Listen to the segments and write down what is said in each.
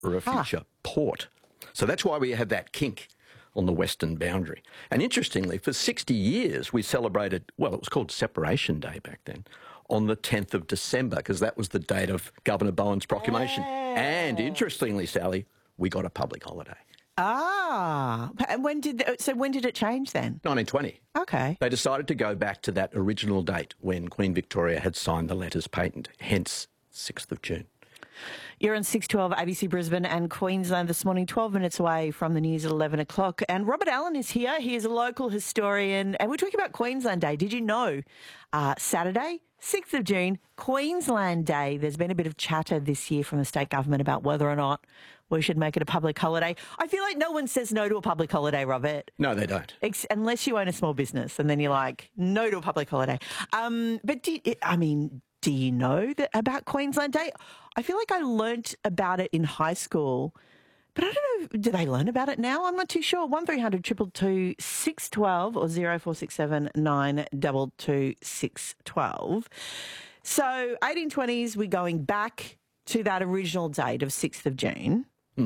or a future port. So that's why we have that kink on the western boundary. And interestingly, for 60 years, we celebrated, well, it was called Separation Day back then, on the 10th of December, because that was the date of Governor Bowen's proclamation. And interestingly, Sally, we got a public holiday. And when did it change then? 1920. Okay. They decided to go back to that original date when Queen Victoria had signed the letters patent, hence 6th of June. You're on 612 ABC Brisbane and Queensland this morning, 12 minutes away from the news at 11 o'clock. And Robert Allen is here. He is a local historian. And we're talking about Queensland Day. Did you know Saturday, 6th of June, Queensland Day, there's been a bit of chatter this year from the state government about whether or not we should make it a public holiday. I feel like no one says no to a public holiday, Robert. No, they don't. Unless you own a small business and then you're like, no to a public holiday. But do you know about Queensland Day? I feel like I learnt about it in high school, but I don't know, do they learn about it now? I'm not too sure. 1300 222 612 or 0467 922 612. So 1820s, we're going back to that original date of 6th of June.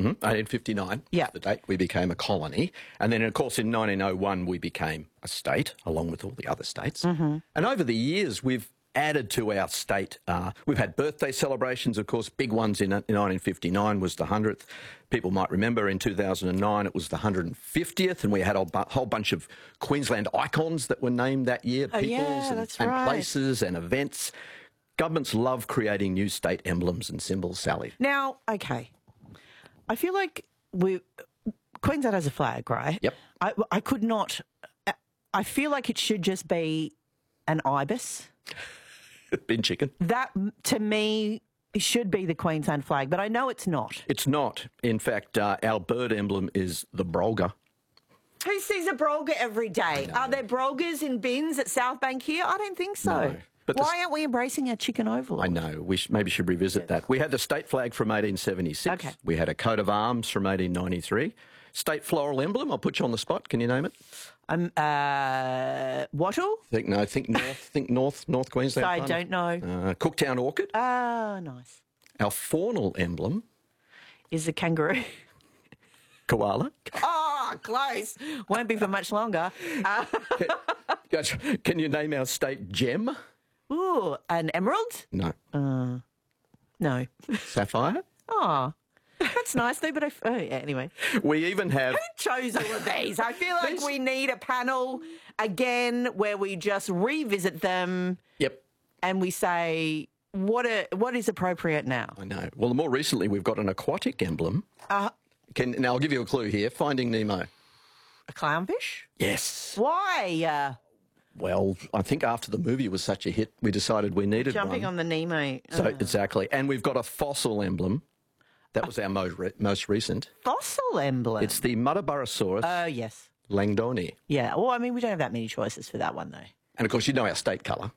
1859 was the date we became a colony. And then, of course, in 1901, we became a state, along with all the other states. And over the years, we've added to our state. We've had birthday celebrations, of course. Big ones in 1959 was the 100th. People might remember in 2009 it was the 150th, and we had a whole bunch of Queensland icons that were named that year, and places and events. Governments love creating new state emblems and symbols, Sally. Now, okay, I feel like Queensland has a flag, right? Yep. I could not. I feel like it should just be an ibis. Bin chicken. That, to me, should be the Queensland flag, but I know it's not. It's not. In fact, our bird emblem is the brolga. Who sees a brolga every day? Are there brolgas in bins at South Bank here? I don't think so. No. But why aren't we embracing our chicken overlord? I know. We maybe should revisit that. We had the state flag from 1876. Okay. We had a coat of arms from 1893. State floral emblem, I'll put you on the spot. Can you name it? Wattle? Think North Queensland. So I don't know. Cooktown Orchid. Ah, nice. Our faunal emblem is the kangaroo. Koala. Oh, close. Won't be for much longer. Can you name our state gem? Ooh, an emerald? No. No. Sapphire? Oh, that's nice though, but anyway. We even have... Who chose all of these? I feel like we need a panel again where we just revisit them. Yep. And we say, what is appropriate now? I know. Well, more recently we've got an aquatic emblem. Now I'll give you a clue here. Finding Nemo. A clownfish? Yes. Why? Well, I think after the movie was such a hit, we decided we needed Jumping one. on the Nemo. So exactly. And we've got a fossil emblem. That was our most recent. Fossil emblem? It's the Muttaburrasaurus. Oh, yes. Langdoni. Yeah. Well, I mean, we don't have that many choices for that one, though. And, of course, you know our state colour.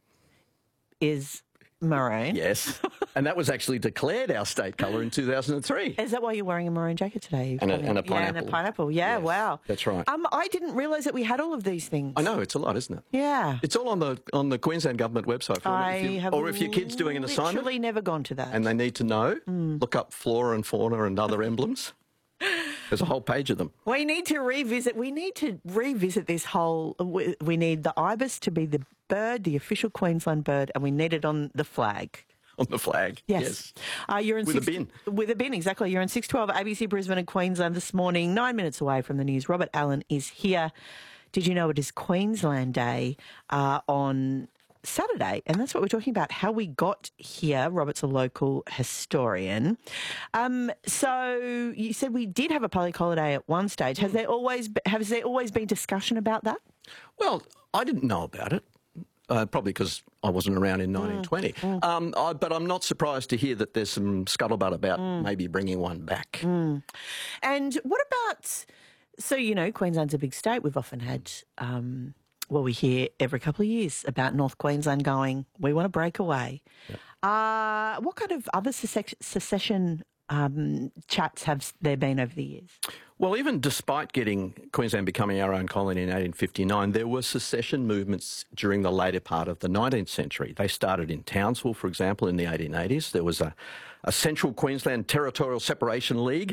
Is maroon. Yes. And that was actually declared our state colour in 2003. Is that why you're wearing a maroon jacket today? And a pineapple. Yeah, and a pineapple. Yeah, yes, wow. That's right. I didn't realise that we had all of these things. I know, it's a lot, isn't it? Yeah. It's all on the Queensland Government website. If your kid's doing an assignment. I've literally never gone to that. And they need to know, look up flora and fauna and other emblems. There's a whole page of them. We need to revisit this whole... We need the ibis to be the bird, the official Queensland bird, and we need it on the flag. On the flag, yes. You're in with a bin. With a bin, exactly. You're in 612 ABC Brisbane and Queensland this morning, 9 minutes away from the news. Robert Allen is here. Did you know it is Queensland Day on Saturday? And that's what we're talking about, how we got here. Robert's a local historian. So you said we did have a public holiday at one stage. Has there always been discussion about that? Well, I didn't know about it. Probably because I wasn't around in 1920. But I'm not surprised to hear that there's some scuttlebutt about maybe bringing one back. And what about... So, you know, Queensland's a big state. We've often had... we hear every couple of years about North Queensland going, we want to break away. Yep. What kind of other secession chats have there been over the years? Well, even despite Queensland becoming our own colony in 1859, there were secession movements during the later part of the 19th century. They started in Townsville, for example, in the 1880s. There was a Central Queensland Territorial Separation League,